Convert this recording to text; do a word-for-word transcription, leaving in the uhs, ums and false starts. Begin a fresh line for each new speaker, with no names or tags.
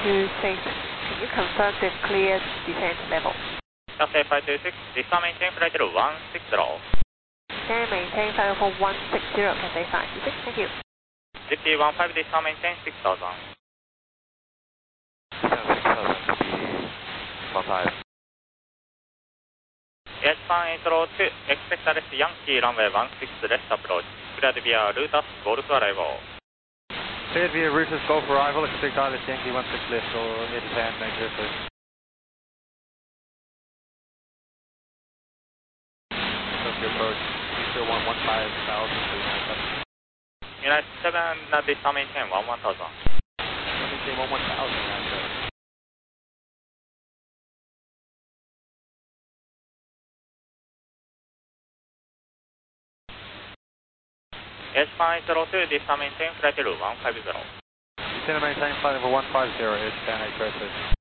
two six, can you confirm the cleared descent level?
Cathay five two six, this time maintain flight level one six zero.
Can maintain flight level one six zero, Cathay five two six, thank you.
G P one five, this time maintain six thousand.
six thousand, copy one five.
Japan eight zero two, expect arrest Yankee runway one six left approach. Cleared via Rutas, Golf arrival.
Cleared via Rutas, Golf arrival, expect arrest Yankee one six left or air descent, make sure please. Tokyo approach, zero one one five thousand, please nine
United seven, this time maintain one one thousand.
Maintain one one thousand, nine seven.
Japan eight zero two, this time maintain flight level one five zero.
Descend and maintain flight level one five zero, air Japan eight zero two.